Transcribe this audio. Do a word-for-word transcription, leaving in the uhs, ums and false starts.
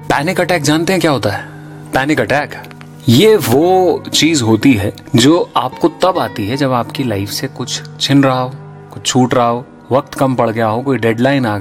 Panic attack जानते हैं क्या होता है? पैनिक अटैक ये वो चीज होती है जो आपको तब आती है जब आपकी लाइफ से कुछ छिन रहा हो, कुछ छूट रहा हो, वक्त कम पड़ गया हो, कोई डेडलाइन आ